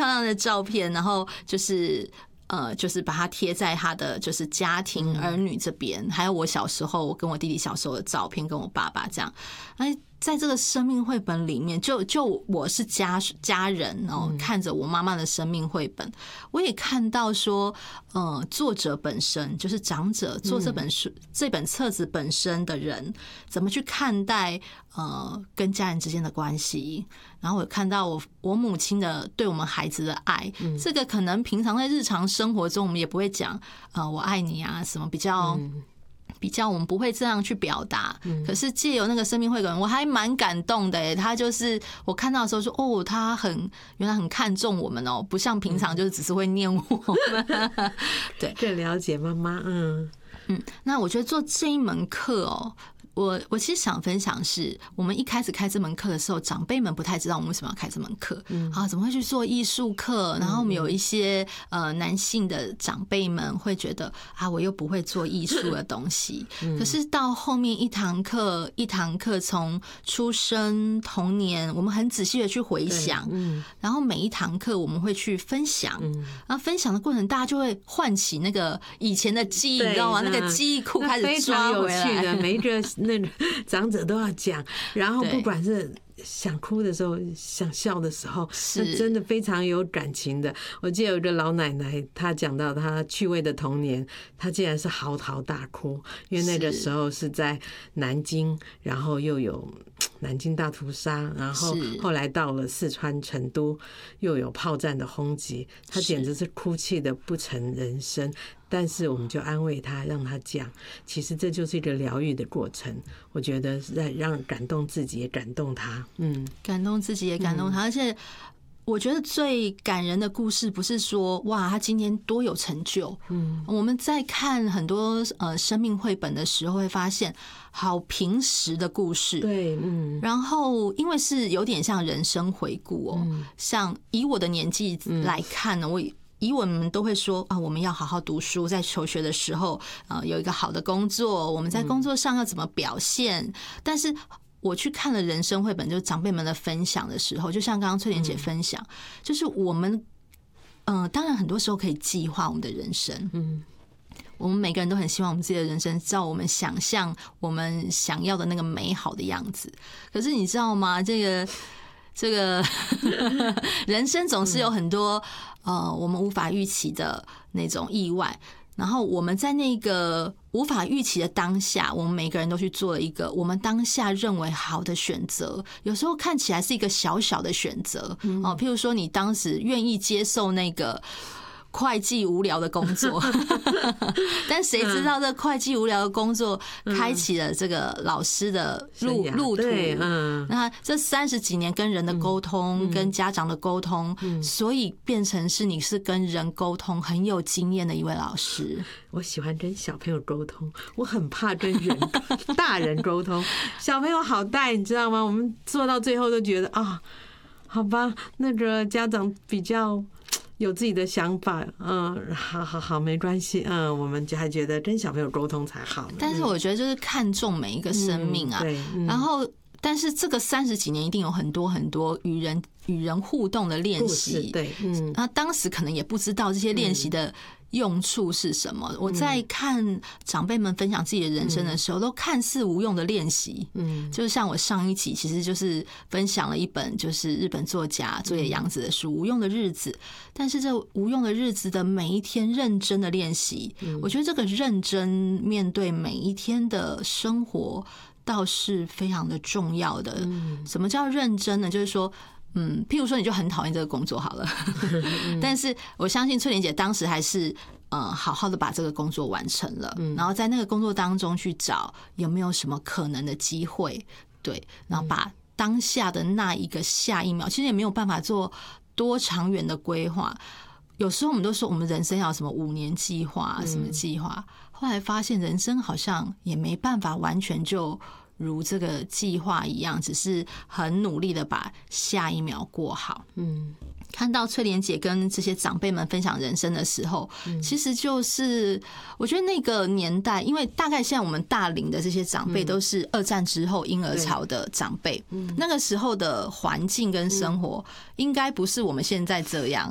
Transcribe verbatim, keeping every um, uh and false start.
漂亮的照片，然后就是呃，就是把它贴在他的就是家庭儿女这边，还有我小时候，我跟我弟弟小时候的照片，跟我爸爸这样。哎，在这个生命绘本里面，就就我是家家人哦，看着我妈妈的生命绘本，我也看到说，呃，作者本身就是长者做这本书、这本册子本身的人，怎么去看待呃跟家人之间的关系。然后我看到我我母亲的对我们孩子的爱，这个可能平常在日常生活中我们也不会讲，呃，我爱你啊，什么比较。比较我们不会这样去表达，可是借由那个生命绘本，我还蛮感动的耶。他就是我看到的时候说，哦，他很原来很看重我们哦，不像平常就是只是会念我们。对， 更了解妈妈。嗯嗯，那我觉得做这一门课哦。我我其实想分享是，我们一开始开这门课的时候，长辈们不太知道我们为什么要开这门课，啊，怎么会去做艺术课？然后我们有一些呃男性的长辈们会觉得啊，我又不会做艺术的东西。可是到后面一堂课一堂课，从出生童年，我们很仔细的去回想，然后每一堂课我们会去分享，然后分享的过程，大家就会唤起那个以前的记忆，你知道吗？那个记忆库开始抓回来， 非常有趣的，每一个。那长者都要讲，然后不管是想哭的时候，想笑的时候，是真的非常有感情的。我记得有一个老奶奶，她讲到她趣味的童年，她竟然是嚎啕大哭，因为那个时候是在南京，然后又有南京大屠杀，然后后来到了四川成都，又有炮战的轰击，她简直是哭泣的不成人声。但是我们就安慰他，让他讲，其实这就是一个疗愈的过程。我觉得是在让感动自己，也感动他。嗯， 感动自己也感动他，而且我觉得最感人的故事不是说哇他今天多有成就，嗯，我们在看很多呃生命绘本的时候会发现好平实的故事， 对，嗯， 然后因为是有点像人生回顾哦，像以我的年纪来看呢，我。以我们都会说啊，我们要好好读书，在求学的时候，呃，有一个好的工作，我们在工作上要怎么表现？但是我去看了人生绘本，就是长辈们的分享的时候，就像刚刚翠莲姐分享，就是我们，嗯、呃，当然很多时候可以计划我们的人生，嗯，我们每个人都很希望我们自己的人生照我们想象我们想要的那个美好的样子。可是你知道吗？这个。这个人生总是有很多呃我们无法预期的那种意外，然后我们在那个无法预期的当下，我们每个人都去做了一个我们当下认为好的选择，有时候看起来是一个小小的选择哦，譬如说你当时愿意接受那个会计无聊的工作，但谁知道这会计无聊的工作开启了这个老师的路路途。嗯，那这三十几年跟人的沟通，跟家长的沟通，所以变成是你是跟人沟通很有经验的一位老师。 我喜欢跟小朋友沟通，我很怕跟人大人沟通。小朋友好带，你知道吗？我们做到最后都觉得啊，好吧，那个家长比较。有自己的想法，嗯，好好好，没关系，嗯，我们还觉得跟小朋友沟通才好。 但是我觉得就是看重每一个生命啊， 对， 然后，但是这个三十几年一定有很多很多与人与人互动的练习， 对，嗯， 那当时可能也不知道这些练习的用处是什么。我在看长辈们分享自己的人生的时候，都看似无用的练习。嗯，就像我上一集其实就是分享了一本就是日本作家佐野洋子的书《无用的日子》，但是这无用的日子的每一天认真的练习，我觉得这个认真面对每一天的生活倒是非常的重要的。什么叫认真呢？就是说。嗯，譬如说你就很讨厌这个工作好了，但是我相信翠莲姐当时还是呃好好的把这个工作完成了，然后在那个工作当中去找有没有什么可能的机会，对，然后把当下的那一个下一秒，其实也没有办法做多长远的规划。有时候我们都说我们人生要什么五年计划，什么计划，后来发现人生好像也没办法完全就。如这个计划一样，只是很努力的把下一秒过好。嗯，看到翠莲姐跟这些长辈们分享人生的时候，其实就是我觉得那个年代，因为大概现在我们大龄的这些长辈都是二战之后婴儿潮的长辈，那个时候的环境跟生活应该不是我们现在这样。